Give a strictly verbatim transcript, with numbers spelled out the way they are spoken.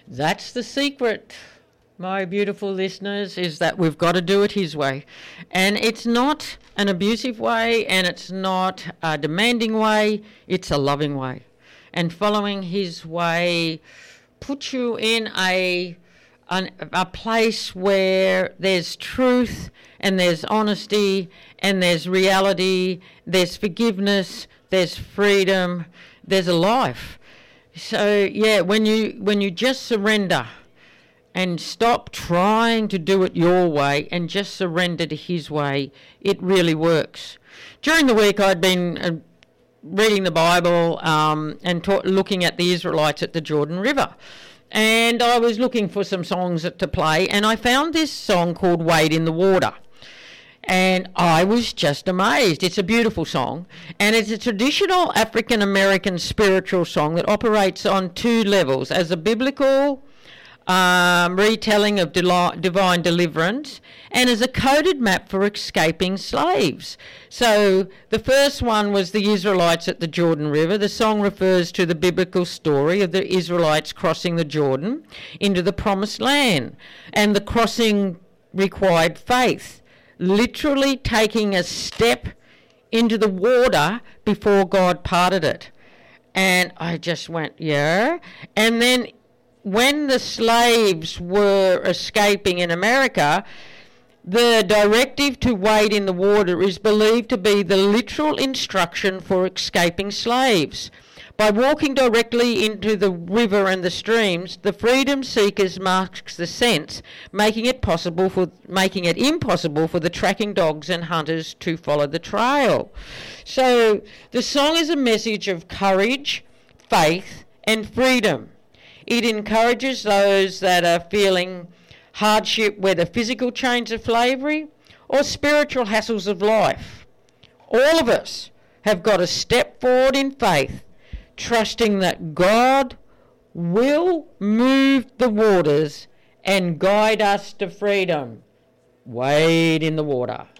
That's the secret, my beautiful listeners, is that we've got to do it his way. And it's not an abusive way, and it's not a demanding way, it's a loving way. And following his way puts you in a, an, a place where there's truth and there's honesty and there's reality, there's forgiveness, there's freedom, there's a life. So, yeah, when you when you just surrender and stop trying to do it your way and just surrender to his way, it really works. During the week, I'd been uh, reading the Bible um, and ta- looking at the Israelites at the Jordan River. And I was looking for some songs to play, and I found this song called Wade in the Water. And I was just amazed. It's a beautiful song, and it's a traditional African-American spiritual song that operates on two levels, as a biblical um, retelling of del- divine deliverance and as a coded map for escaping slaves. So the first one was the Israelites at the Jordan River. The song refers to the biblical story of the Israelites crossing the Jordan into the Promised Land, and the crossing required faith, literally taking a step into the water before God parted it. And I just went, yeah. And then when the slaves were escaping in America, the directive to wade in the water is believed to be the literal instruction for escaping slaves. By walking directly into the river and the streams, the freedom seekers marks the sense, making it possible for making it impossible for the tracking dogs and hunters to follow the trail. So the song is a message of courage, faith, and freedom. It encourages those that are feeling hardship, whether physical chains of slavery or spiritual hassles of life. All of us have got to step forward in faith, trusting that God will move the waters and guide us to freedom. Wade in the water.